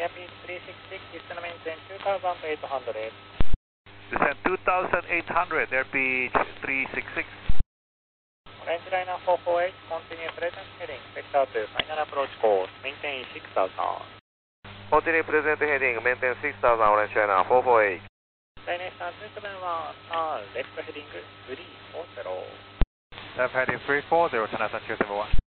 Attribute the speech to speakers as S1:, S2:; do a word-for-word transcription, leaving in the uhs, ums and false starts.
S1: Yapi three six six, descend maintain two thousand eight hundred.
S2: Descend two thousand eight hundred, airpitch three six six.
S1: Orange liner four four eight, continue present heading, vector two, final approach course, maintain six thousand.
S2: Continue present heading, maintain six thousand, orange liner four four eight.
S1: Destination two seven one, turn left heading three four zero.
S2: Left heading three four zero, China two seven one.